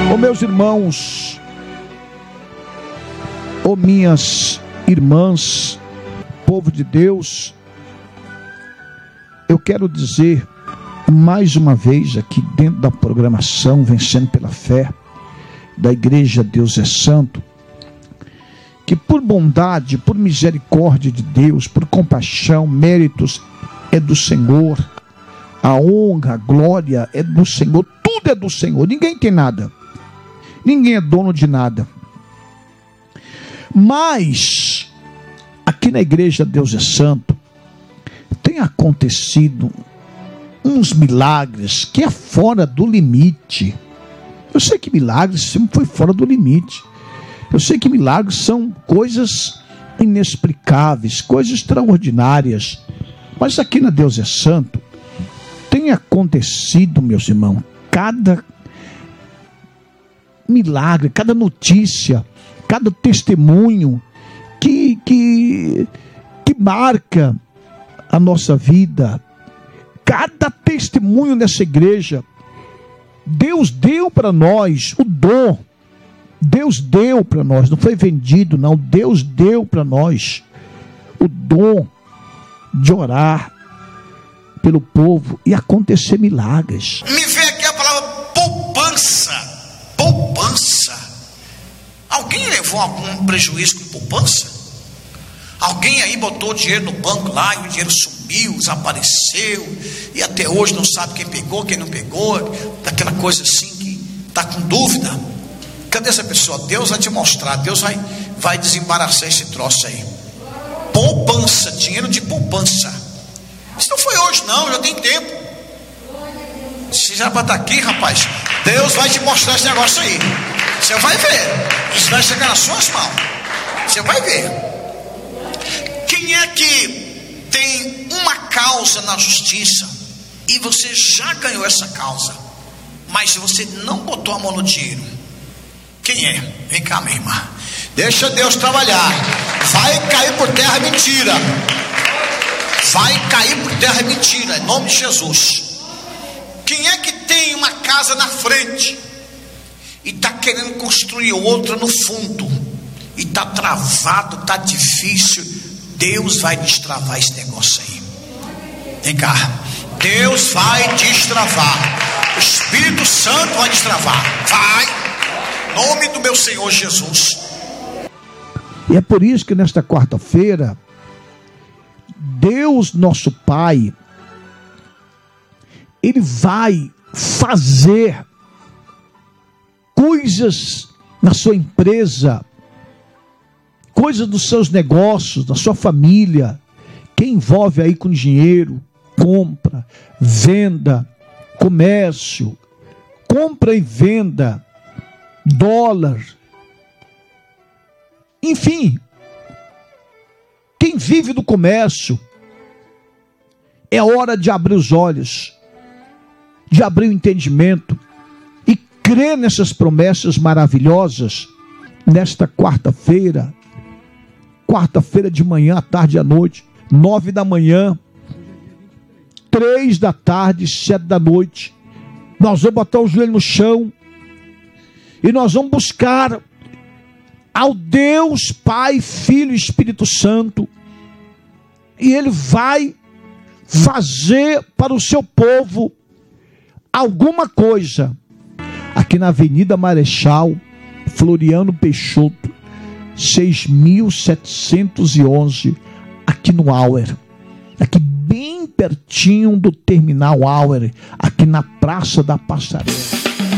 Meus irmãos, minhas irmãs, povo de Deus, eu quero dizer mais uma vez aqui dentro da programação Vencendo pela Fé da Igreja Deus é Santo, que por bondade, por misericórdia de Deus, por compaixão, méritos é do Senhor, a honra, a glória é do Senhor, tudo é do Senhor, ninguém tem nada, ninguém é dono de nada. Mas aqui na Igreja Deus é Santo tem acontecido uns milagres que é fora do limite. Eu sei que milagres sempre foi fora do limite. Eu sei que milagres são coisas inexplicáveis, coisas extraordinárias. Mas aqui na Deus é Santo tem acontecido, meus irmãos, cada milagre, cada notícia, cada testemunho que marca a nossa vida. Cada testemunho nessa igreja, Deus deu para nós o dom. Deus deu para nós, não foi vendido não. Deus deu para nós o dom de orar pelo povo e acontecer milagres. Me vem aqui a palavra poupança. Poupança. Alguém levou algum prejuízo com poupança? Alguém aí botou dinheiro no banco lá e o dinheiro sumiu, desapareceu, e até hoje não sabe quem pegou, quem não pegou, daquela coisa assim que está com dúvida. Cadê essa pessoa? Deus vai te mostrar, Deus vai desembaraçar esse troço aí. Poupança, dinheiro de poupança. Isso não foi hoje não, já tem tempo. Se já para estar aqui, rapaz, Deus vai te mostrar esse negócio aí. Você vai ver, isso vai chegar nas suas mãos. Você vai ver. Quem é que tem uma causa na justiça e você já ganhou essa causa, mas você não botou a mão no dinheiro? Quem é? Vem cá, minha irmã. Deixa Deus trabalhar. Vai cair por terra mentira. Vai cair por terra mentira, em nome de Jesus. Quem é que tem uma casa na frente e está querendo construir outra no fundo e está travado, está difícil? Deus vai destravar esse negócio aí. Vem cá. Deus vai destravar. O Espírito Santo vai destravar. Vai. Em nome do meu Senhor Jesus. E é por isso que nesta quarta-feira, Deus nosso Pai, Ele vai fazer coisas na sua empresa, coisas dos seus negócios, da sua família, que envolve aí com dinheiro, compra, venda, comércio, compra e venda, dólar, enfim, quem vive do comércio, é hora de abrir os olhos, de abrir o entendimento e crer nessas promessas maravilhosas nesta quarta-feira de manhã, à tarde e à noite, 9 da manhã, 3 da tarde, 7 da noite. Nós vamos botar o joelho no chão e nós vamos buscar ao Deus Pai, Filho e Espírito Santo, e Ele vai fazer para o seu povo alguma coisa aqui na Avenida Marechal Floriano Peixoto, 6.711, aqui no Auer, aqui bem pertinho do Terminal Auer, aqui na Praça da Passarela.